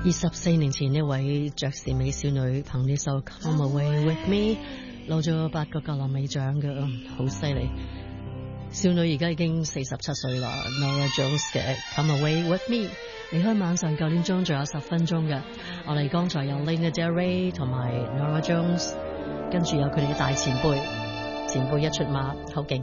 24年前呢位爵士美少女憑呢首 Come Away With Me 攞咗8個格林美獎嘅，好犀利。少女而家已經47歲啦。Nora Jones 嘅 Come Away With Me 離開晚上9點鐘仲有10分鐘嘅。我哋剛才有 Lana Del Rey 同埋 Nora Jones， 跟住有佢哋嘅大前輩一出馬，好勁。